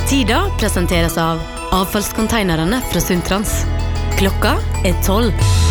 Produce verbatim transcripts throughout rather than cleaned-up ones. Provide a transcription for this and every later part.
Tida presenteres av avfallskonteinerne fra Sundtrans. Klokka er tolv.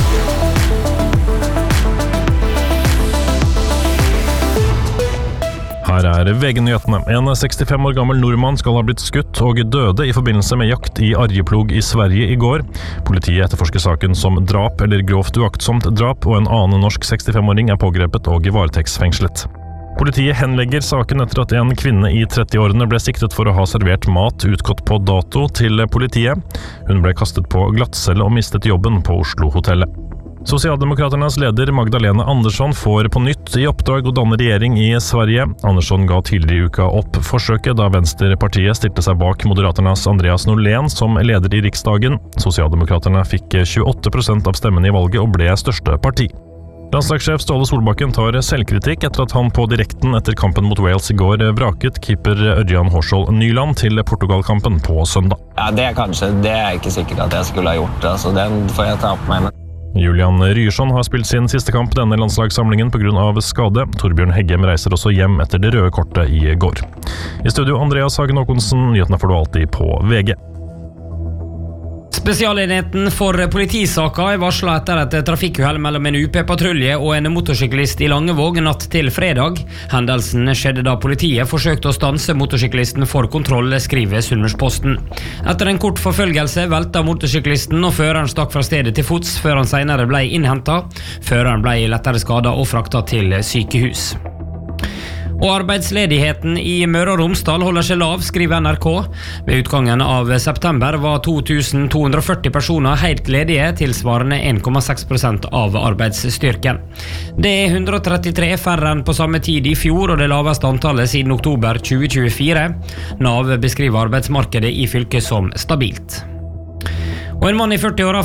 Her er V G-nyhetene. En sekstifem år gammel nordmann skal ha blitt skutt og døde i forbindelse med jakt i Arjeplog i Sverige i går. Politiet etterforsker saken som drap eller grovt uaktsomt drap, og en annen norsk sekstifem-åring er pågrepet og varetektsfengslet. Politiet henlegger saken etter at en kvinne i trettiårene ble siktet for å ha servert mat utgått på dato til politiet. Hun ble kastet på glattcelle og mistet jobben på Oslo-hotellet. Sosialdemokraternas leder Magdalena Andersson får på nytt i oppdrag å danne regjering i Sverige. Andersson ga tidligere i uka opp forsøket da Venstrepartiet stilte seg bak Moderaternas Andreas Norlén som leder i Riksdagen. Sosialdemokraterne fikk tjueåtte prosent av stemmene i valget og ble største parti. Landslagssjef Ståle Solbakken tar selvkritikk etter at han på direkten etter kampen mot Wales i går vraket keeper Ørjan Horshold Nyland til Portugal-kampen på søndag. Ja, det er kanskje, det er ikke sikkert at jeg skulle ha gjort det, så den får jeg ta opp med meg. Julian Ryerson har spilt sin siste kamp denne landslagssamlingen på grunn av skade. Torbjørn Heggem reiser også hjem etter det røde kortet i går. I studio Andreas Hagen Håkonsen, nyhetene får du alltid på V G. Spesialenheten for politisaka er varslet etter et trafikkuhell mellom en U P-patrulje og en motorsyklist i Langevåg natt til fredag. Hendelsen skjedde da politiet forsøkte å stanse motorsyklisten for kontroll, skriver Sunnmørsposten. Etter en kort forfølgelse velta motorsyklisten, og føreren stakk fra stedet til fots før han senere ble innhentet. Føreren ble lettere skadet og fraktet til sykehus. Og arbeidsledigheten i Møre og Romsdal holder seg lav, skriver N R K. Ved utgangen av september var to tusen to hundre og førti personer helt ledige, tilsvarende en komma seks prosent av arbeidsstyrken. Det er hundre og trettitre færre enn på samme tid i fjor, og det laveste antallet siden oktober tjue tjuefire. Nav beskriver arbeidsmarkedet i fylket som stabilt. Og en mann i førti-åra